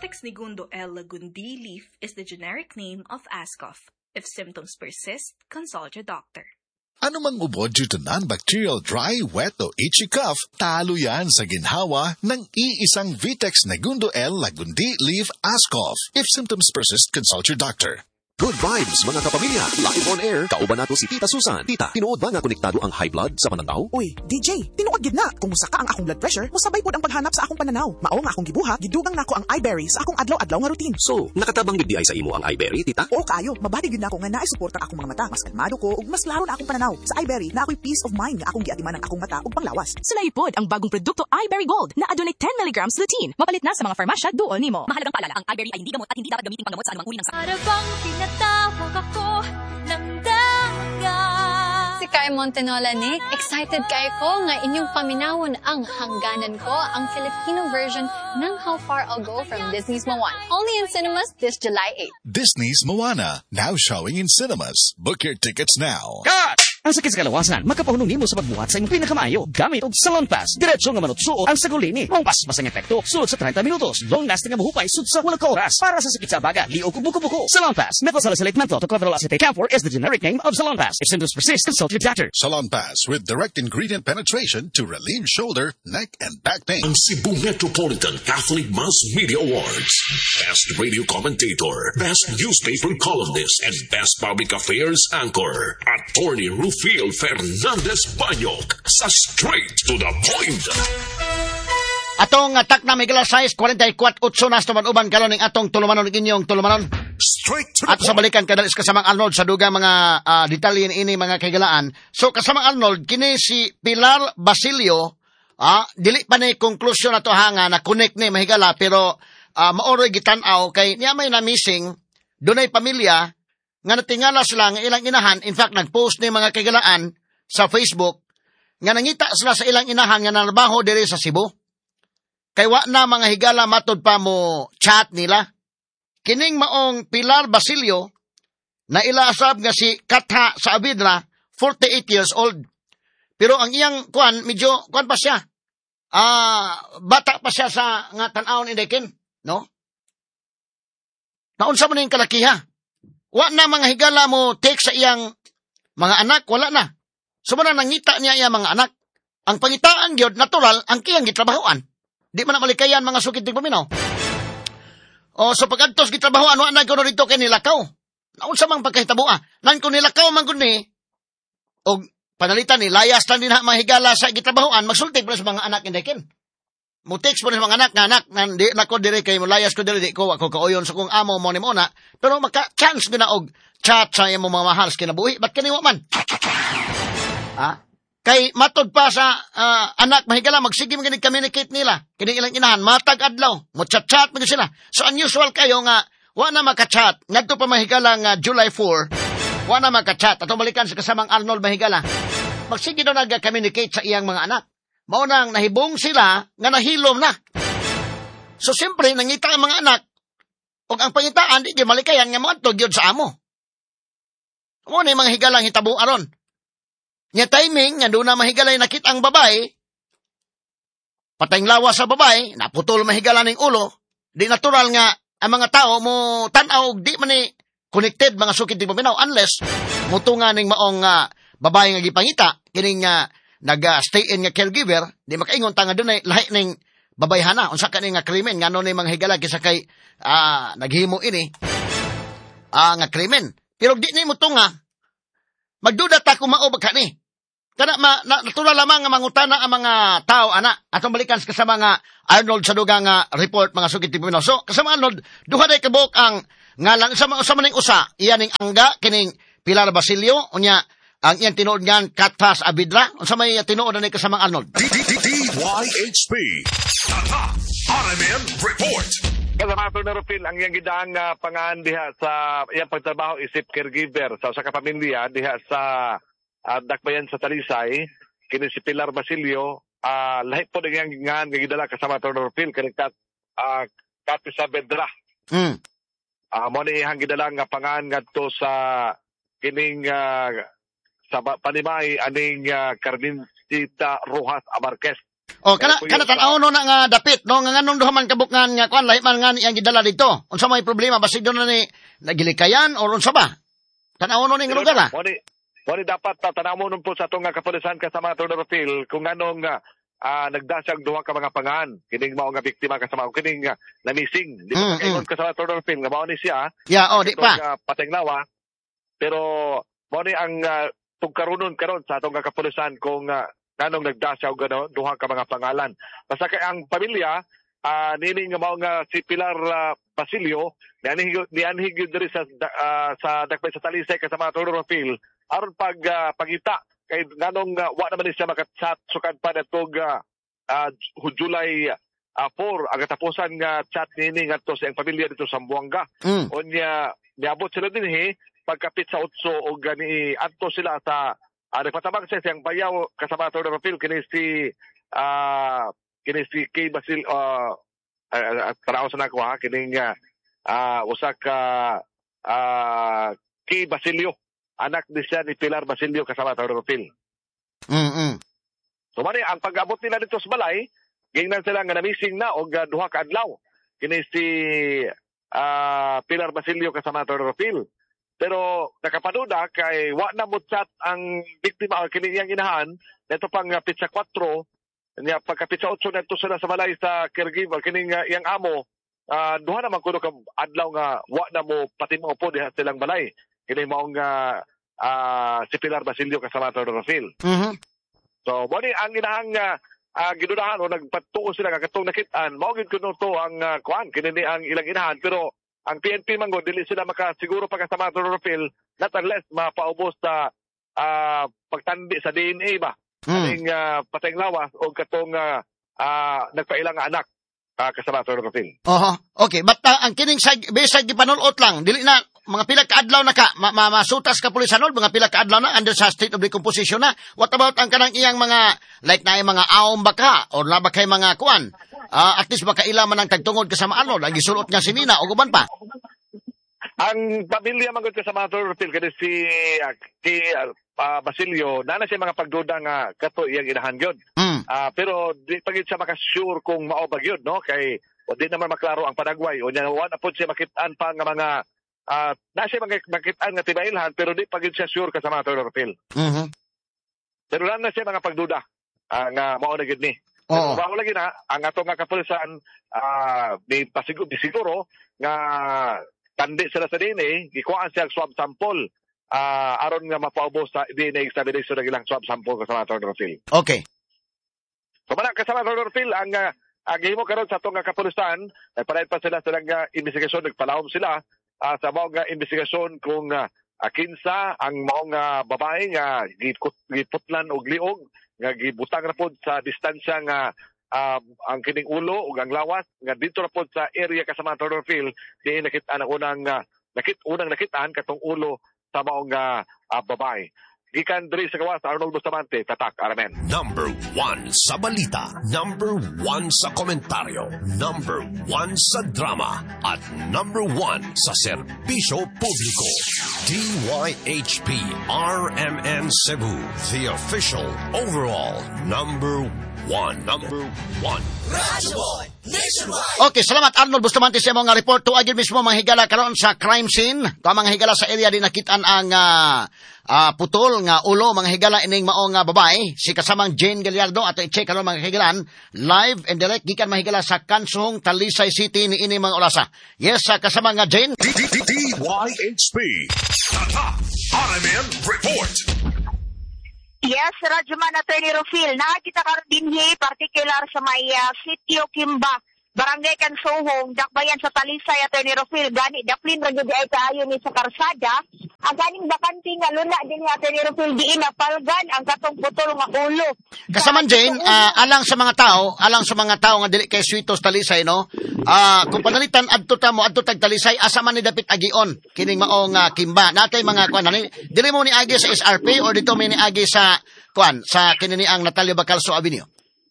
Vitex Negundo L. lagundi leaf is the generic name of Ascof. If symptoms persist, consult your doctor. Ano mang ubod due to non-bacterial dry, wet o itchy cough, talo yan sa ginhawa ng iisang Vitex Negundo L. lagundi leaf Ascof. If symptoms persist, consult your doctor. Good vibes, mga kapamilya. Live on air, kauban nato si Tita Susan. Tita, tinuod ba nga konektado ang high blood sa pananaw? Uy, DJ, tinuod gid na. Kung musa ka ang akong blood pressure, musabay pod ang paghanap sa akong pananaw. Mao nga akong gibuhat, gidugang nako ang iBerry sa akong adlaw-adlaw nga routine. So, nakatabang gid di ay sa imo ang iBerry, tita? Oo kayo, mabati gid nako nga naay suporta ang akong mga mata. Mas kalmado ko ug mas laro na akong pananaw. Sa iBerry, na ako'y peace of mind nga akong giatiman ang akong mata ug panglawas. Sunayipod ang bagong produkto iBerry Gold na adunay 10 mg lutein. Mapalit na sa mga farmasya duol nimo. Mahalagang paalala, ang iBerry ay hindi gamot at hindi dapat gamitin panggamot sa anumang uri ng sakit. Para bang tinatawag ako ng daga. Si Kai Montenola, Nick. Excited kayo ko nga inyong paminawon ang hangganan ko, ang Filipino version ng How Far I'll Go from Disney's Moana. Only in cinemas this July 8. Disney's Moana, now showing in cinemas. Book your tickets now. Cut! Ang sakit sa kalawasan, makapahunong nimo sa pagbuhat sa imong pinakamayo. Gamit og Salon Pass. Diretso nga manutsuot ang sagulini. Mong pasang epekto. Sulod sa 30 minutos. Long lasting nga mahupay sud sa walang oras. Para sa sakit sa baga, liog ug buko-buko. Salon Pass. Methylsalicylate menthol to chlorella acetate camphor is the generic name of Salon Pass. If symptoms persist, consult your doctor. Salon Pass with direct ingredient penetration to relieve shoulder, neck, and back pain. Ang Cebu Metropolitan Catholic Mass Media Awards. Best Radio Commentator, Best Newspaper Columnist, and Best Public Affairs Anchor. Attorney Rufil Fernandez Banyok sa Straight to the Point. Atong atak na Miguel 6:44 nas tuman-uban karon ning atong tulumanon inyong tulumanon. Straight to the At sa balikan kadalis kasamang Arnold sa dugang mga detalye ini mga kagalaan. So kasamang Arnold kini si Pilar Basilio, dili pa ni konklusyon ato hanga na connect ni mahigala pero maoroy gitan-aw kay niya may na missing dunay pamilya nga natingala sila nga ilang inahan. In fact nagpost ni mga kagalaan sa Facebook nga nangita sila sa ilang inahan nga nalabaho diri sa Cebu. Kay wa na mga higala matod pa mo chat nila. Kining maong Pilar Basilio na ilaasab nga si Katha sa Abidra, 48 years old. Pero ang iyang medyo pa siya. Bata pa siya sa nga tan-awon indekin, no? Naunsa man ning kalakiha. Wa na mga higala mo take sa iyang mga anak, wala na. Sumana nangita niya iyang mga anak. Ang pangitaan gyud natural ang kiyang gitrabahoan. Di man na malikayan mga sukid tig paminaw. O so pagadtos gitrabahoan wa na kuno dito kay nilakaw. Naunsa mang pagkahitabo nan kun nilakaw man kun ni og panalitan ni layas tan din mga higala sa gitrabahoan magsulti pa sa mga anak indekin. Mo text pa sa mga anak nga anak nan di nako dire kay layas ko dire di ko ako kauyon sa kung amo mo ni mo na pero maka chance gina og chat sa imo mga mahal sa kinabuhi bat kani wa man. Kay matod pa sa anak mahigala magsige man communicate nila kini ilang inahan matag adlaw mo chat man sila. So unusual kayo nga wa na maka-chat ngadto pa mahigala nga July 4 wa na maka-chat ato balikan sa kasamang Arnold mahigala magsige daw nag-communicate sa iyang mga anak. Mao nang nahibong sila nga nahilom na. So siyempre nangita ang mga anak ug ang pangitaan di malikayan nga moadto gyud sa amo. Mo ni mga higalang hitabo aron. Nya timing nga doon na mahigalay nakita ang babae, patayng lawas sa babae, naputol mahigala ning ulo, di natural nga ang mga tao mo tan-aw di man ni connected mga sukid di paminaw unless mutunga ning maong babae nga gipangita kining nag-stay in nga caregiver, di makaingon ta nga dunay lahi ning babayhana unsa kani nga krimen ngano ni mga higala kisa kay naghimo ini nga krimen. Pero di ni mutunga magduda ta kung mao ba kani. Kana natural lamang nga mangutana ang mga tao ana. Atong balikan sa mga Arnold sa dugang report mga sugid ti Pilipinas. So kasama Arnold duha day kabok ang ngalan sa maning usa iya ning angga kining Pilar Basilio unya ang iyang tinuod ngan Katha sa Abidra unsa may tinuod ani kasama Arnold. DYHP RMN Report. Kasamato na Rufil, ang iyang gidang pangaan diha sa iyang pagtrabaho isip caregiver sa usa ka pamilya diha sa Dakbayan sa Talisay, kini si Pilar Basilio, lahi po ng iyang nga gidala kasama to na Rufil, kini Katha sa Bedra. Mo ni iyang gidala nga pangaan ngadto sa kining sa panimay aning Carmencita Rojas Amarquez. O kana tan-aw no na nga dapit no nga nganong duha man kabukngan nga kuan lahi man nga iyang gidala dito. Unsa may problema basig do na ni nagilikayan or unsa ba? Tan-aw no ning lugar ah. Wala dapat tanamon po sa atong kapulisan kasama Tornado Phil kung anong nagdasyag duha ka mga pangan kining mao nga biktima kasama kining na missing. Di ba kaingon kasama Tornado Phil nga mao ni siya. Yeah, di pa. Patenglawa. Pero mao ni ang tugkarunon karon sa atong kapulisan kung nanong nagdasyag duha ka mga pangalan. Basta kay ang pamilya nini nga mao nga si Pilar Basilio nianhig diri sa Dakbayan sa Talisay kasama Tornado Phil aron pagita kay nanong wa naman siya maka-chat sukad pa natog July 4 ang katapusan nga chat nini ngadto sa iyang pamilya dito sa Zamboanga. Unya niabot sila dinhi pagkapit sa 8 og gani adto sila sa nagpatabang sa siyang bayaw kasama Tornado Phil kini si Kay Basil taraw sa nako ha kining usa ka Kay Basilio. Anak ni siya ni Pilar Basilio kasama Tornado Phil. So mani ang pag-abot nila dito sa balay, gingnan sila nga na-missing na og duha ka adlaw. Kini si Pilar Basilio kasama Tornado Phil. Pero nakapaduda kay wa na mo chat ang biktima o kini iyang inahan neto pang pitsa 4 nya pagkapitsa 8 neto sila sa balay sa caregiver kining iyang amo duha naman kuno ka adlaw nga wa na mo patimo po diha silang balay. Kini maong si Pilar Basilio kasama Tornado Phil. So, moni ang inahang gidudahan o nagpatuo sila nga katong nakitaan, mao gid kuno to ang kuan kini ang ilang inahan pero ang PNP mangod dili sila makasiguro pa kasama Tornado Phil not unless mapaubos sa pagtandi sa DNA ba. Aning patenglawas o katong nagpailang nga anak kasama Tornado Phil. Okay, but ang kining bisag gipanulot lang dili na mga pila ka adlaw na ka masutas ka pulisanol mga pila ka adlaw na under sa state of decomposition na. What about ang kanang iyang mga like na mga aom baka or na bakay mga kuan at least baka ilaman ang tagtungod kasama ano lagi sulot nga si Mina o guban pa. Ang pamilya mangod kasama Tornado Phil kani si Basilio na siya mga pagduda nga kato iyang inahan gyud. Pero di pagid siya makasure kung mao ba gyud no kay di naman maklaro ang panagway o nya wa na pud siya makit-an pa nga mga na siya makit-an nga tibailhan pero di pagid siya sure kasama Tornado Phil. Pero na siya mga pagduda nga mao na gyud ni. Pero bago lagi na ang ato nga kapulisan di siguro nga tandi sila sa DNA gikuhaan siya swab sample aron nga mapaubos sa DNA examination ng ilang swab sample kasama Tornado Phil. Okay. So man kasama Tornado Phil ang gihimo karon sa atong kapulisan nagpadayon pa sila sa investigasyon nagpalawom sila sa mao nga investigasyon kung kinsa ang mao nga babae nga giputlan og liog nga gibutang ra pod sa distansya nga ang kining ulo ug ang lawas nga dito ra pod sa area kasama Tornado Phil di nakita ang unang nakitaan katong ulo sa mao nga babae. Gikan diri sa gawas Arnold Bustamante, Tatak, Aramen. Number 1 sa balita, number 1 sa komentaryo, number 1 sa drama, at number 1 sa serbisyo publiko. DYHP RMN Cebu, the official overall number 1. Radyo Boy Nationwide. Okay, salamat Arnold Bustamante sa mga report. Tuagin mismo mga higala karon sa crime scene. Kung mga higala sa area din nakitaan ang putol nga ulo mga higala ining mao nga babae si kasamang Jane Gallardo ato i-check karon mga higalan live and direct gikan mga higala sa Kansong Talisay City ni ini mga orasa. Yes, kasama nga Jane. DYHP Tatak RMN Report. Yes, Radyoman Attorney Rufil. Nakakita ka din particular sa may sitio Kimba, Barangay Kansohong, Dakbayan sa Talisay, Attorney Rufil. Gani, daplin ra gyud ay kaayo ni sa karsada. Ang ganing bakante nga luna din ni Attorney Rufil diin na palgan ang katong putol nga ulo. Kasaman Jane, alang sa mga tao nga dili kay Suitos Talisay no. Kung panalitan adto tag Talisay asa man ni dapit agion kining maong Kimba. Natay mga kuan dili mo ni agi sa SRP or dito may ni agi sa kuan sa kinini ang Natalia Bacalso Avenue.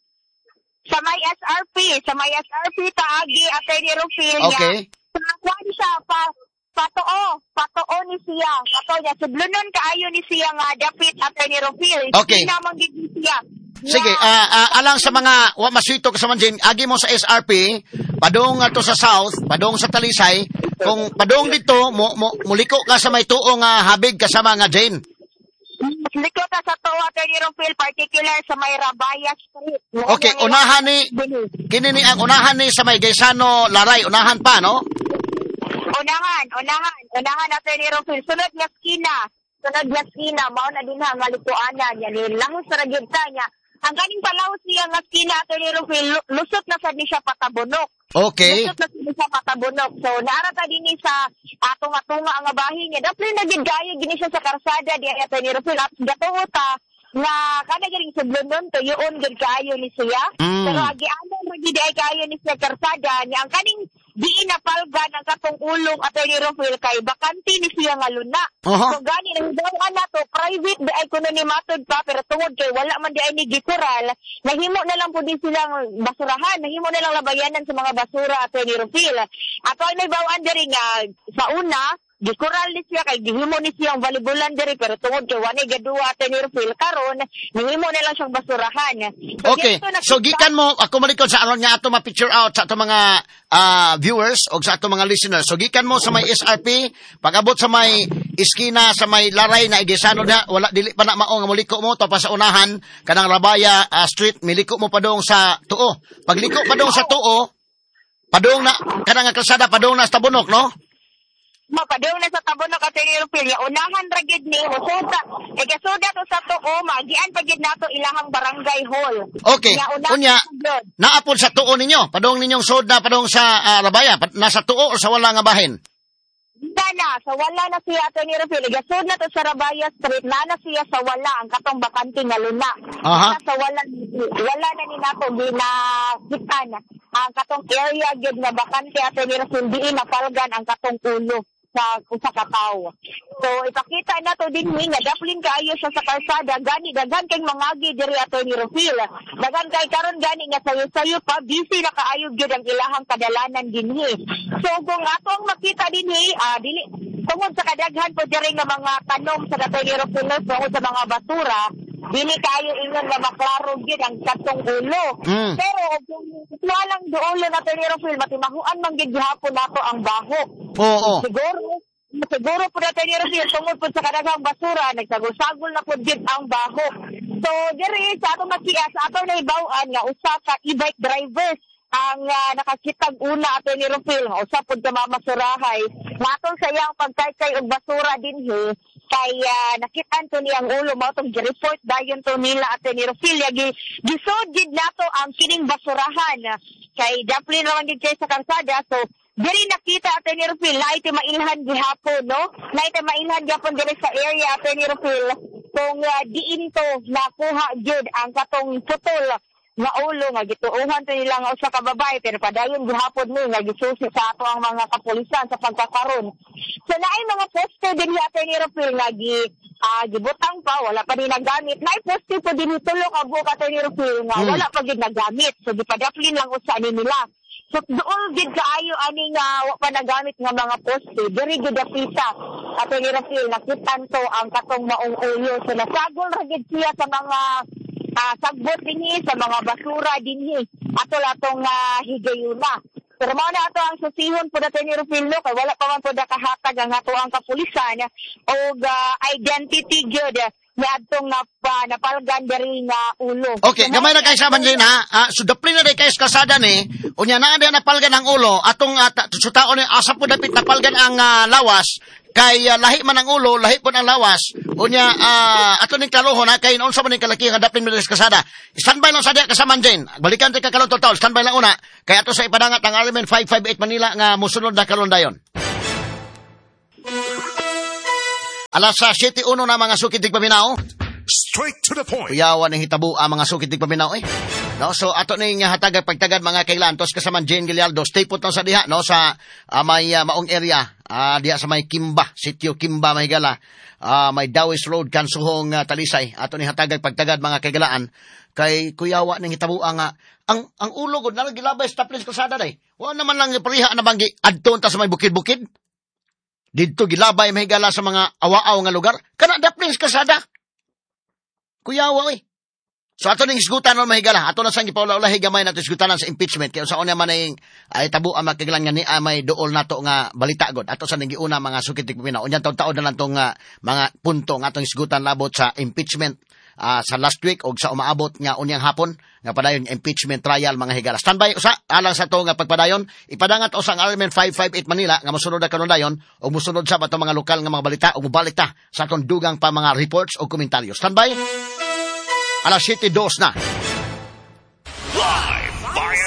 Sa may SRP taagi Attorney Rufil. Okay. Kuan siya patoo ni siya. Patoo niya. Sublunon kaayo ni siya nga dapit Attorney Rufil. Okay. Hindi naman gigi siya. Sige, alang sa mga wa maswito kasaman Jane, agi mo sa SRP, padung to sa South, padung sa Talisay, kung padung dito, muliko ka sa may tuo nga habig kasama nga Jane. Liko ka sa tuwa, Attorney Rufil, particular sa may Rabaya Street. Okay, unahan ni, kini ni ang unahan ni sa may Gaisano Laray, unahan pa, no? Unahan, Attorney Rufil. Sunod nga skina, mao na din nga likuanan, yan, langus sa ragibta niya. Ang ganing palaw siya nga skina, Attorney Rufil, lusot na sad ni siya patabunok. Okay. Lusot na sad ni siya patabunok. So, naarata din ni sa tunga-tunga ang bahin niya. Dapat na gid kayo gini siya sa karsada, di Attorney Rufil. At gatuota, nga kada galing sublon to yun gid kayo ni siya. Pero agianan mo gid ay kayo ni siya karsada niya. Ang kaning di inapalgan ang katong ulong Attorney Rufil kay bakante ni siya nga luna. So gani nang daw na to private di ay kuno ni matod pa pero tungod kay wala man di ay ni gikural nahimo na lang pud silang basurahan, nahimo na lang labayanan sa mga basura Attorney Rufil. Ato ay may bawaan diri nga sa una gikural ni siya kay gihimo ni siya ang volleyball diri pero tungod kay wala gaduwa Attorney Rufil karon nahimo na lang siyang basurahan. So, okay, so gikan mo ako malikod sa aron nga ato ma-picture out sa ato mga viewers o sa ato mga listeners. So gikan mo sa may SRP, pag-abot sa may iskina sa may Laray na Gaisano na wala dili pa na mao nga muliko mo to pa sa unahan kanang Rabaya Street, miliko mo padung sa tuo. Pagliko padung sa tuo, padung na kanang kalsada padung na sa Tabunok, no? Mapadung na sa Tabunok Attorney Rufil, unahan ra gid ni Musuda. Kasuda to sa tuo, magian pa gid nato ilahang barangay hall. Okay. Unya, naapod sa tuo ninyo, padung ninyong soda padung sa Rabaya, nasa tuo o sa wala nga bahin? Sa wala na siya Attorney Rufil. Gasod na to sa Rabaya Street, na siya sa wala ang katong bakante nga luna. Sa wala na ni nato ginakitan ang katong area gid nga bakante Attorney Rufil, di napalgan ang katong ulo sa kataw. So ipakita na to din nga daplin kaayo siya sa kalsada gani daghan kay mangagi diri Attorney Rufil. Daghan kay karon gani nga sayo pa busy na kaayo gyud ang ilahang kadalanan dinhi. So kung ato ang makita dinhi dili tungod sa kadaghan po diri nga mga tanom sa Attorney Rufil tungod sa mga basura dili kayo ingon na maklaro gyud ang katong ulo. Pero kung walang duolo na Attorney Rufil matimahuan man gyud gihapon nato ang baho. Siguro po na Attorney Rufil tungod po sa kadaghang basura nagsagol-sagol na po gyud ang baho. So diri sa ato makiya sa ato na ibawaan nga usa ka e-bike drivers ang nakakitag una Attorney Rufil nga usa pud ka mamasurahay matong sa iyang pagkaykay og basura dinhi kay nakitaan to niyang ulo mao tong report dayon to nila Attorney Rufil gisod gid nato ang kining basurahan kay daplin naman gid kay sa kalsada. So diri nakita Attorney Rufil na iti mailhan gihapon no na iti mailhan gihapon diri sa area Attorney Rufil kung diin to nakuha gyud ang katong putol nga ulo nga gituuhan to nila nga usa ka babae pero padayon gihapon ni nga gisusi sa ato ang mga kapulisan sa pagkakaron. So naay mga poster din ni Attorney Rufil nga gibutang pa wala pa din nagamit. Naay poster po din tulo ka buka Attorney Rufil nga wala pa gid nagamit. So gipadaplin lang usa ni nila. So doon gid kaayo ani nga wa pa nagamit nga mga poster diri gid apita Attorney Rufil nakitan to ang katong maong ulo. So nasagol ra gid siya sa mga sagbot dinhi sa mga basura dinhi ato latong higayuna. Pero mao na ato ang susihon pud Attorney Rufil kay wala pa man pud kahatag ang ato ang kapulisan og identity gyud ni adtong napalgan diri nga ulo. Okay, gamay na kay saban din ha. So daplin na kay kalsada ni unya naa na napalgan ang ulo atong sutaon ni asa pud dapit napalgan ang lawas. Kay lahi man ang ulo, lahi po ang lawas. Unya, ato ning klarohon kay noon sa man ning kalaki nga daplin mo sa kasada. Standby lang sa diya kasaman din. Balikan ti kakalon total, standby lang una. Kay ato sa ipadangat ang Arlimen 558 Manila nga musunod na kalon dayon. Alas sa 7:01 na mga sukid tigpaminaw. Straight to the point. Kuyawan ng hitabo ang mga sukid tigpaminaw No, so ato ning hatagag pagtagad mga kailantos kasaman Jane Gilialdo. Stay put sa diha no sa may maong area diha sa may Kimba, sitio Kimba Mahigala. May Dawis Road Kansuhong Talisay. Ato ning hatagag pagtagad mga kaigalaan kay kuyawa ning hitabo ang ulo gud na gilabay sa taplis kalsada day. Wa naman lang pariha na banggi adto ta sa may bukid-bukid. Didto gilabay Mahigala sa mga awaaw nga lugar. Kana daplis kalsada. Kuyawa So ato ning isgutan no mahigala. Ato na sang gipaula-ula gamay nato isgutanan sa impeachment kay usa man ay tabo ang magkaglang ni may duol nato nga balita god. Ato sa ning giuna mga sukit Pilipino. Unya taud-taud na lang tong mga punto nga atong isgutan labot sa impeachment sa last week og sa umaabot nga unyang hapon nga padayon impeachment trial mga higala. Standby usa alang sa to nga pagpadayon ipadangat usa ang Element 558 Manila nga mosunod na karon dayon og mosunod sa ato mga lokal nga mga balita og mobalik ta sa atong dugang pa mga reports o komentaryo. Standby. Alas 7:02 na. Live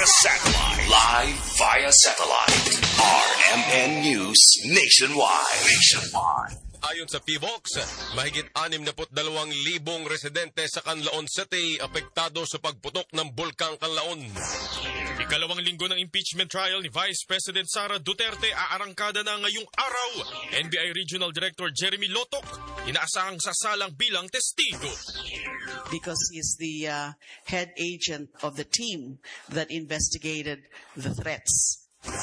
via satellite. RMN News Nationwide. Ayon sa PBOX, mahigit 62,000 residente sa Canlaon City apektado sa pagputok ng bulkang Canlaon. Ikalawang linggo ng impeachment trial ni Vice President Sara Duterte aarangkada na ngayong araw. NBI Regional Director Jeremy Lotok, inaasahang sasalang bilang testigo. Because he is the head agent of the team that investigated the threats.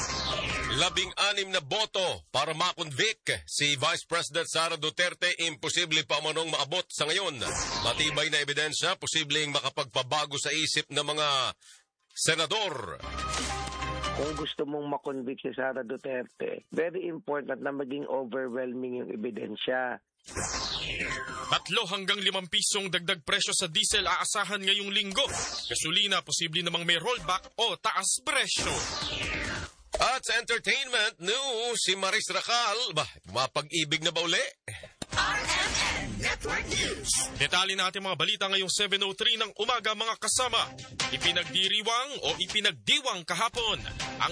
16 na boto para makonvict si Vice President Sara Duterte, imposible pa manong maabot sa ngayon. Matibay na ebidensya, posibleng makapagpabago sa isip ng mga senador. Kung gusto mong makonvict si Sara Duterte, very important na maging overwhelming yung ebidensya. 3 hanggang 5 pisong dagdag presyo sa diesel aasahan ngayong linggo. Gasolina, posible namang may rollback o taas presyo. At sa entertainment news, si Maris Racal, mapag-ibig na ba uli? RMN Network News. Detalye natin mga balita ngayong 7:03 ng umaga mga kasama. Ipinagdiwang kahapon ang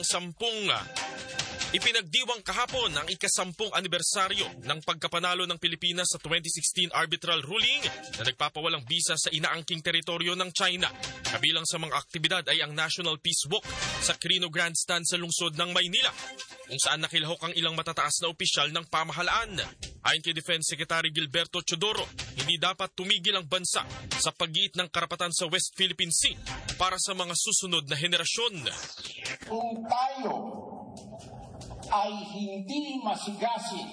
Ipinagdiwang kahapon ang ika-10 anibersaryo ng pagkapanalo ng Pilipinas sa 2016 arbitral ruling na nagpapawalang bisa sa inaangking teritoryo ng China. Kabilang sa mga aktibidad ay ang National Peace Walk sa Quirino Grandstand sa lungsod ng Maynila, kung saan nakilahok ang ilang matataas na opisyal ng pamahalaan. Ayon kay Defense Secretary Gilberto Chodoro, hindi dapat tumigil ang bansa sa paggiit ng karapatan sa West Philippine Sea para sa mga susunod na henerasyon. Kung tayo ay hindi masigasig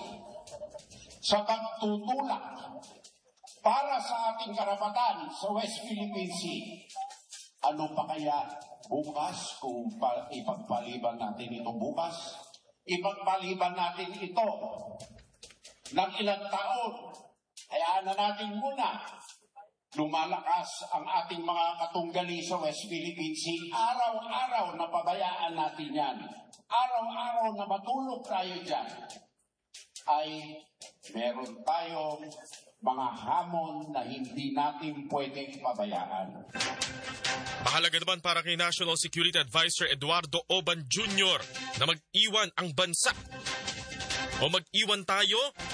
sa pagtutulak para sa ating karapatan sa West Philippine Sea, ano pa kaya bukas kung ipagpaliban natin ito bukas? Ipagpaliban natin ito ng ilang taon. Hayaan na natin muna lumalakas ang ating mga katunggali sa West Philippine Sea. Araw-araw na pabayaan natin yan. Araw-araw na matulog tayo dyan, ay meron tayong mga hamon na hindi natin pwedeng pabayaan. Mahalaga naman para kay National Security Advisor Eduardo Oban Jr. na mag-iwan ang bansa. O mag-iwan tayo